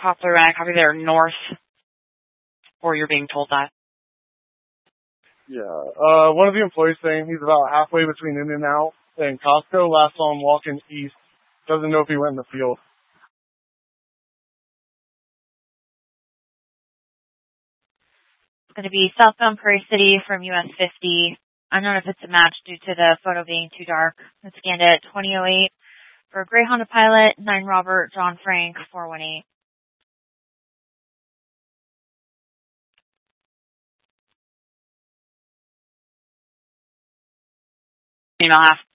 Poplar Run, copy there north, or you're being told that. Yeah. One of the employees saying he's about halfway between In-N-Out and Costco. Last saw him walking east. Doesn't know if he went in the field. It's going to be southbound Prairie City from US 50. I don't know if it's a match due to the photo being too dark. It's scanned at 2008 for Gray Honda Pilot, 9 Robert, John Frank, 418. Email half